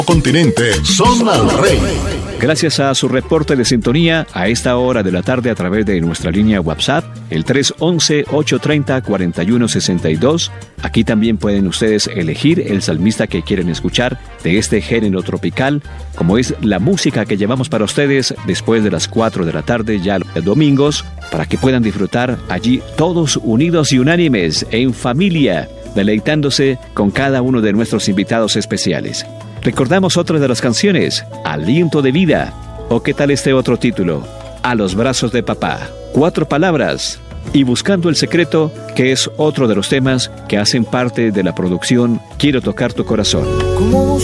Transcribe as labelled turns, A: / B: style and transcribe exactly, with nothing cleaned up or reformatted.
A: Continente son al rey.
B: Gracias a su reporte de sintonía a esta hora de la tarde a través de nuestra línea WhatsApp, el tres once, ocho treinta, cuarenta y uno sesenta y dos. Aquí también pueden ustedes elegir el salmista que quieren escuchar de este género tropical, como es la música que llevamos para ustedes después de las cuatro de la tarde, ya los domingos, para que puedan disfrutar allí todos unidos y unánimes, en familia, deleitándose con cada uno de nuestros invitados especiales. Recordamos otra de las canciones, Aliento de Vida, o qué tal este otro título, A los brazos de papá. Cuatro palabras, y Buscando el secreto, que es otro de los temas que hacen parte de la producción Quiero tocar tu corazón.